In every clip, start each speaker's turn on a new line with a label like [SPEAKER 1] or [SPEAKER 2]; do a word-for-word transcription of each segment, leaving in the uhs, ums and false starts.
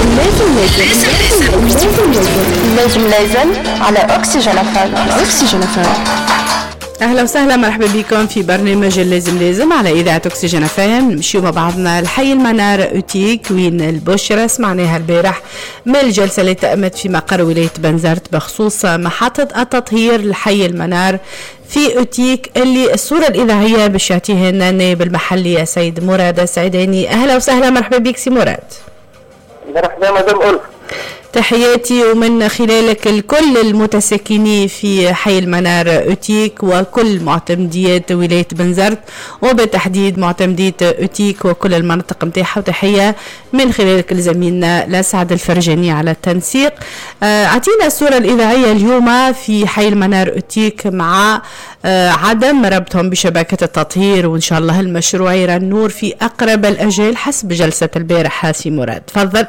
[SPEAKER 1] لازم لازم لازم لازم لازم على أكسجين إف إم. أكسجين إف إم.
[SPEAKER 2] اهلا وسهلا، مرحبا بكم في برنامج اللازم لازم على اذاعه اكسجين إف إم. نمشيو مع بعضنا الحي المنار اوتيك وين البشرة سمعناها البارح من الجلسه اللي تأمت في مقر ولايه بنزرت بخصوص محطه التطهير الحي المنار في اوتيك، اللي الصوره الاذاعيه باش يعطيها لنا النائب المحلي السيد مراد السعيداني. اهلا وسهلا، مرحبا بك سي مراد.
[SPEAKER 3] مرحبا مدام ألف.
[SPEAKER 2] تحياتي ومن خلالك الكل المتساكنين في حي المنار اوتيك وكل معتمديات ولاية بنزرت وبالتحديد معتمدية اوتيك وكل المناطق متاعها، وتحية من خلالك لزميلنا لسعد الفرجاني على التنسيق. اعطينا الصورة الإذاعية اليوم في حي المنار اوتيك مع عدم ربطهم بشبكة التطهير، وإن شاء الله المشروع يرى النور في أقرب الأجال حسب جلسة البارحة. سي مراد تفضل.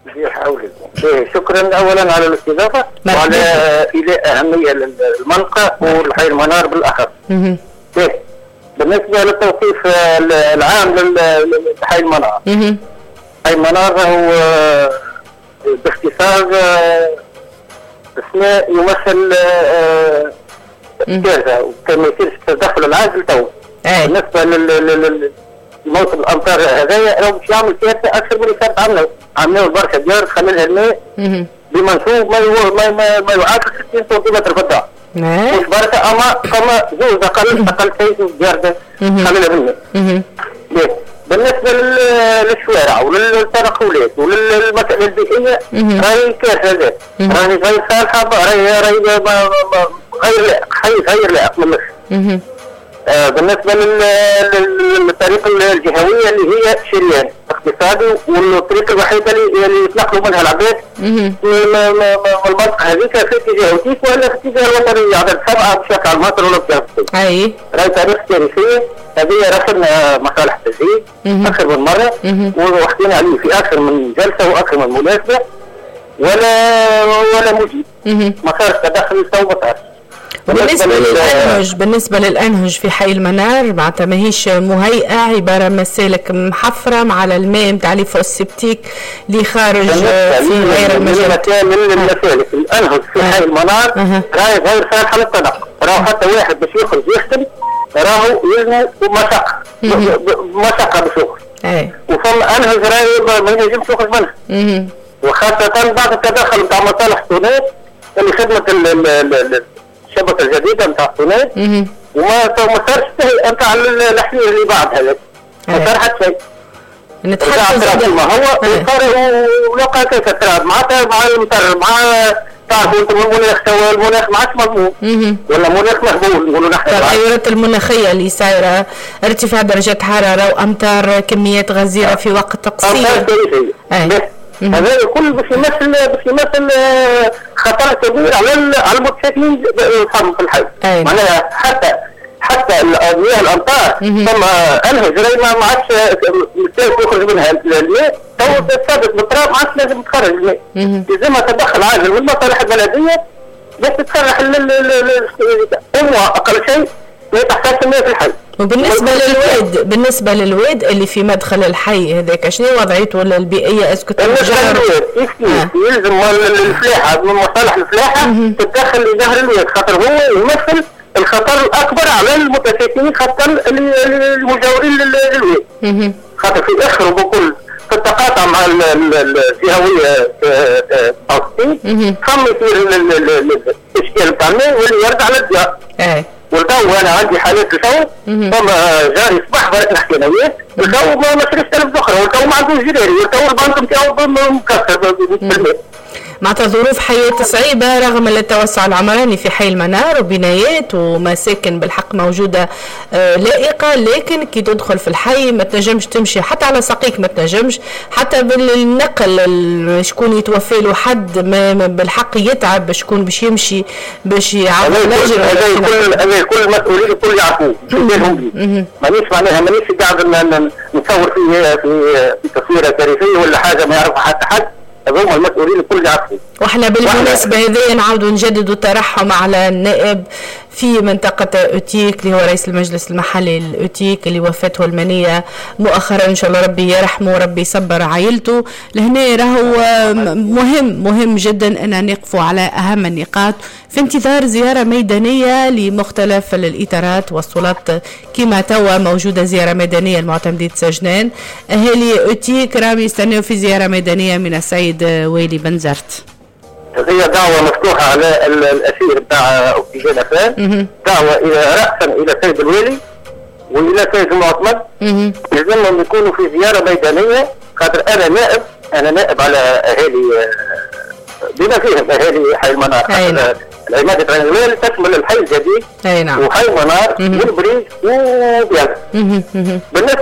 [SPEAKER 3] شكرا اولا على الاستضافه وعلى إيلاء اهميه للمنطقه والحي المنار بالاخص. بالنسبه للتوصيف العام لحي المنار، حي المنار هو باختصار اسماء يمثل كذا وكان ما يصيرش التدخل العاجل تو. بالنسبه لموسم الامطار هذايا راهو باش يعمل كارثه اكثر من اللي كانت عملوا عملوا برشا ديار خلى لها الماء بمنسوب ما ما ما, ما يعادل ستين سنتيمتر في الدار. مش بركه اما اما زوز اقل اقل شيء في الديار ده خلى لها بالماء. بالنسبه للشوارع وللتنقلات وللمسائل البيئيه راهي كارثه هذا، راهي غير صالحه، راهي راهي غير لائق، حي غير لائق من مصر. آه بالنسبة للطريق الجهوية اللي هي شريان اقتصادي، والطريق الوحيدة اللي يتنقلوا منها العباد من المنطقة هذيك في اتجاه اوتيك ولا في اتجاه الوطنية عدد سبعة بشكل على مصر ولا بشكل.
[SPEAKER 2] اي
[SPEAKER 3] راهي طريق تاريخية هذه رسمنا مصالح تزييد أكثر من مرة وحكينا عليه في أكثر من جلسة وأكثر من مناسبة ولا ولا مجيب. مسار التدخل تو مصار.
[SPEAKER 2] بالنسبة للأنهج بالنسبة للأنهج في حي المنار معناتها ماهيش مهيئة، عبارة مسالك محفرة على الماء نتاع لي فوس سبتيك اللي خارج في غير المجال.
[SPEAKER 3] من المسالك الأنهج في حي المنار راهي غير صالحة للتنقل، راهو حتى واحد باش يخرج يخدم راهو يلزم مشقة مشقة باش يخرج. وفما أنهج راهي ما ينجمش يخرج منها. وخاصة بعد التدخل نتاع مصالح تونس اللي خدمة الشبكة الجديدة نتاع تونس وما ما صارش نتاع الحلول اللي بعد هذا ما صار حتى شيء. نتحدث ما هو صار ولقى كيف تراب معناتها مع المطر مع تعرفوا انتم المناخ توا المناخ ما عادش مضمون ولا مناخ مهبول نقولوا نحن.
[SPEAKER 2] التغيرات المناخية اللي صايرة، ارتفاع درجات حرارة وأمطار كميات غزيرة في وقت قصير.
[SPEAKER 3] هذا كل باش يمثل باش يمثل خطر كبير على على المتساكنين في الحي. معناها حتى حتى مياه الامطار ثم انهج راهي ما عادش يخرج منها الماء، تو ثابت بالتراب ما عادش لازم تخرج الماء، لازمها تدخل عاجل من المصالح البلديه باش تصلح هو اقل شيء ما تحتاج الماء في الحي.
[SPEAKER 2] وبالنسبة للواد بالنسبة للواد اللي في مدخل الحي هذاك شنو وضعيته البيئية؟ اسكت
[SPEAKER 3] بالنسبة للواد كيف كيف يلزم الفلاحة من مصالح الفلاحة تتدخل لظهر الواد، خاطر هو يمثل الخطر الأكبر على المتساكنين خاصة المجاورين للواد، خاطر في آخر وبكل في التقاطع مع الجهوية أوسطي ثم يصير الإشكال بتاع الماء واللي يرجع للديار. والتو انا عندي حالات التو ثم جاري صباح برك نحكي انا وياه والتو ما مشريش ثلاث اخرى والتو ما عندوش جراري والتو البنك نتاعو مكسر بالماء.
[SPEAKER 2] معناتها ظروف حياة صعيبة رغم التوسع العمراني في حي المنار وبنايات ومساكن بالحق موجودة لائقة، لكن كي تدخل في الحي ما تنجمش تمشي حتى على ساقيك، ما تنجمش حتى بالنقل شكون يتوفى له حد ما بالحق يتعب شكون باش يمشي باش يعاود
[SPEAKER 3] ينجم. هذا كل هذا كل المسؤولين الكل يعرفوه مانيش معناها مانيش قاعد نصور فيه في في تصويره تاريخيه ولا حاجه ما يعرفها حتى حد، هذوما المسؤولين الكل يعرفوا.
[SPEAKER 2] واحنا بالمناسبه هذه نعاودوا نجددوا الترحم على النائب في منطقة أوتيك اللي هو رئيس المجلس المحلي الأوتيك اللي وفاته المنية مؤخرا، إن شاء الله ربي يرحمه وربي يصبر عائلته. لهنا راهو مهم مهم جدا أن نقفوا على أهم النقاط في انتظار زيارة ميدانية لمختلف الإطارات والصولات. كما توا موجودة زيارة ميدانية لمعتمدية سجنان، أهالي أوتيك راهم يستنوا في زيارة ميدانية من السيد ويلي بنزرت.
[SPEAKER 3] هي دعوة مفتوحة على الأسير بتاع أوكسجين أفان، دعوة إلى رأسا إلى سيد الوالي وإلى سيد المعتمد، لازمهم يكونوا في زيارة ميدانية، خاطر أنا نائب أنا نائب على أهالي بما فيهم أهالي حي المنار. العمادة العنوان تشمل الحي الجديد وحي المنار والبريج وبيان. بالنسبة